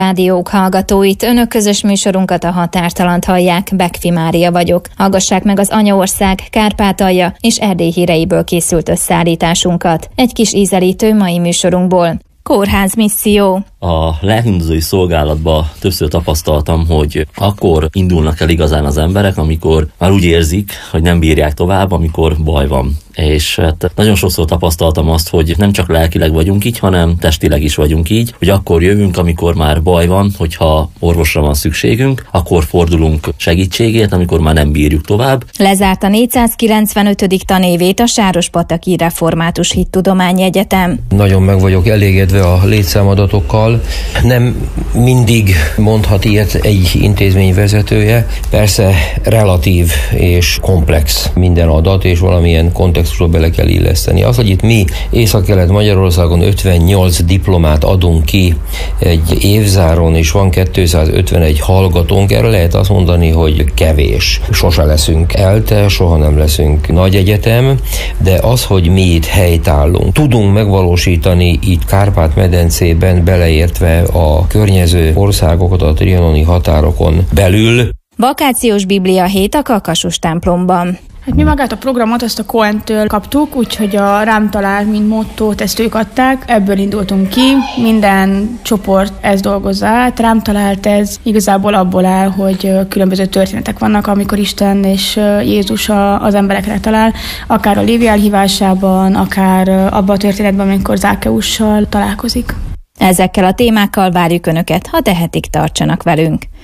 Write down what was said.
Rádiók hallgatóit, önök közös műsorunkat, a Határtalant hallják, Bekfi Mária vagyok. Hallgassák meg az Anyaország, Kárpátalja és Erdély híreiből készült összeállításunkat. Egy kis ízelítő mai műsorunkból. Kórházmisszió. A lelkindozói szolgálatban többször tapasztaltam, hogy akkor indulnak el igazán az emberek, amikor már úgy érzik, hogy nem bírják tovább, amikor baj van. És hát nagyon sokszor tapasztaltam azt, hogy nem csak lelkileg vagyunk így, hanem testileg is vagyunk így, hogy akkor jövünk, amikor már baj van, hogyha orvosra van szükségünk, akkor fordulunk segítségért, amikor már nem bírjuk tovább. Lezárt a 495. tanévét a Sárospataki Református Hittudományi Egyetem. Nagyon meg vagyok elégedve a létszámadatokkal. Nem mindig mondhat ilyet egy intézmény vezetője. Persze relatív és komplex minden adat, és valamilyen kontextusba bele kell illeszteni. Az, hogy itt mi Észak-Kelet Magyarországon 58 diplomát adunk ki egy évzáron, és van 251 hallgatónk, erre lehet azt mondani, hogy kevés. Sose leszünk ELTE, soha nem leszünk nagy egyetem, de az, hogy mi itt helytállunk, tudunk megvalósítani itt Kárpát-medencében, beleértve a környező országokat a trianoni határokon belül. Vakációs Biblia hét a Kakasus templomban. Hát mi magát a programot azt a Cohen-től kaptuk, úgyhogy a Rám talál, mint mottót, ezt ők adták, ebből indultunk ki, minden csoport ezt dolgozza át, Rám talált ez igazából abból áll, hogy különböző történetek vannak, amikor Isten és Jézus az emberekre talál, akár a Lévi elhívásában, akár abban a történetben, amikor Zákeussal találkozik. Ezekkel a témákkal várjuk Önöket, ha tehetik, tartsanak velünk.